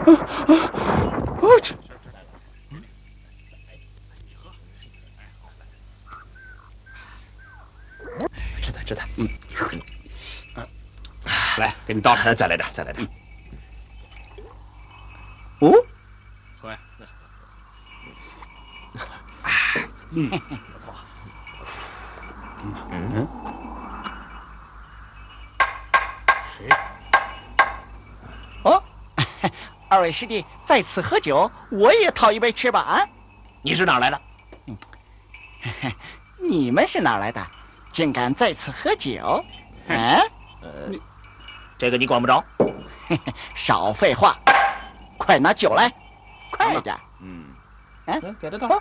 这。吃它，来，给你倒上，再来点，再来点。哦，喝呀，不错，谁？ 哦，二位师弟在此喝酒，我也讨一杯吃吧啊！ 你是哪儿来的？ 你们是哪儿来的？竟敢在此喝酒？ 这个你管不着。 少废话，快拿酒来，快点！ 给他倒。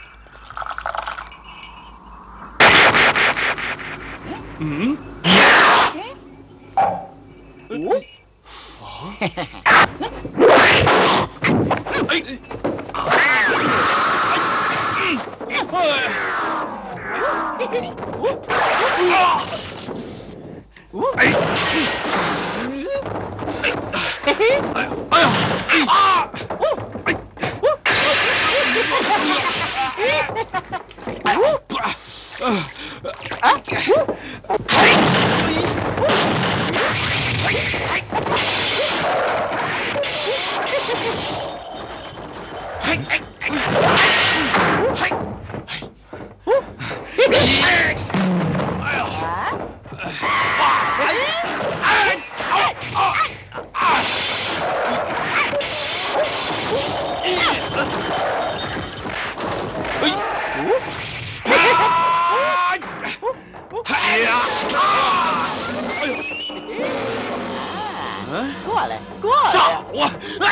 过来，过来！ 找啊！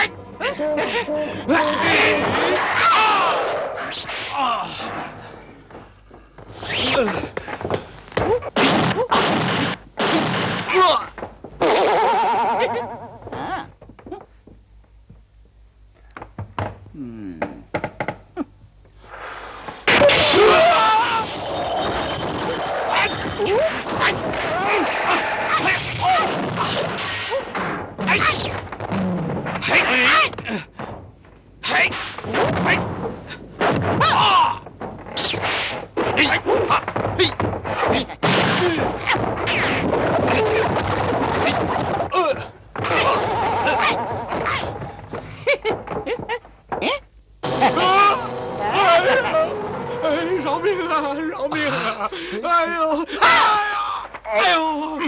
饶命啊！饶命啊！哎呦！哎呦！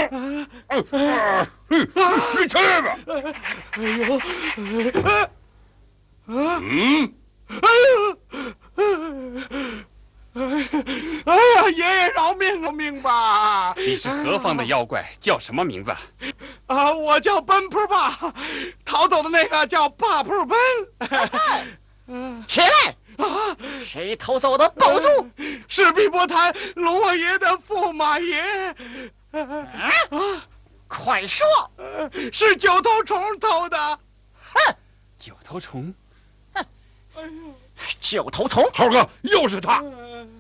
你去吧！哎呀，爷爷饶命吧！ 你是何方的妖怪？叫什么名字？ 啊，我叫奔扑吧，逃走的那个叫怕扑奔。 起来！谁偷走的？保住！ 是碧波潭龙王爷的驸马爷。 快说！ 是九头虫偷的。 哼！ 九头虫？ 九头虫！ 猴哥，又是他！